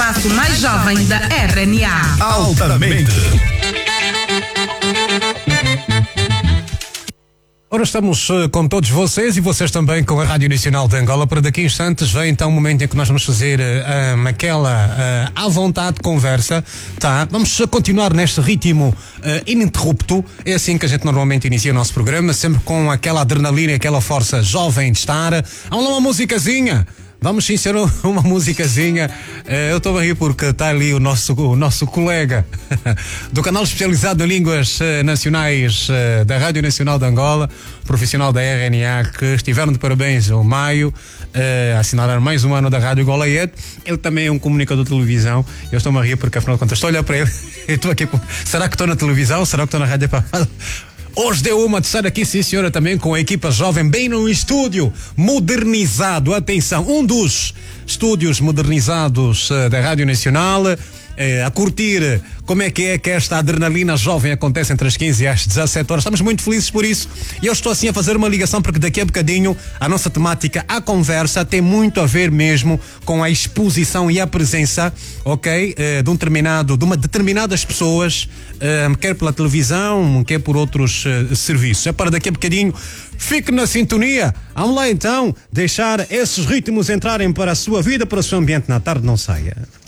espaço mais jovem da RNA. Altamente. Ora, estamos com todos vocês e vocês também com a Rádio Nacional de Angola. Para daqui a instantes vem então o momento em que nós vamos fazer aquela à vontade conversa, tá? Vamos continuar neste ritmo ininterrupto. É assim que a gente normalmente inicia o nosso programa, sempre com aquela adrenalina, aquela força jovem de estar. Vamos lá uma musicazinha. Vamos sim ser uma musicazinha. Eu estou a rir porque está ali o nosso colega do canal especializado em línguas nacionais da Rádio Nacional de Angola, profissional da RNA, que estiveram de parabéns ao Maio, a assinalar mais um ano da Rádio Golaet. Ele também é um comunicador de televisão. Eu estou a rir porque, afinal de contas, estou a olhar para ele e estou aqui. Será que estou na televisão? Será que estou na rádio? Hoje deu uma de estar aqui, sim senhora, também com a equipa jovem, bem num estúdio modernizado. Atenção, um dos estúdios modernizados da Rádio Nacional, a curtir como é que esta adrenalina jovem acontece entre as 15 e as 17 horas. Estamos muito felizes por isso. E eu estou assim a fazer uma ligação porque daqui a bocadinho a nossa temática, a conversa, tem muito a ver mesmo com a exposição e a presença, ok? De uma determinadas pessoas, quer pela televisão, quer por outros serviços. É para daqui a bocadinho. Fique na sintonia. Vamos lá então deixar esses ritmos entrarem para a sua vida, para o seu ambiente na tarde. Não saia.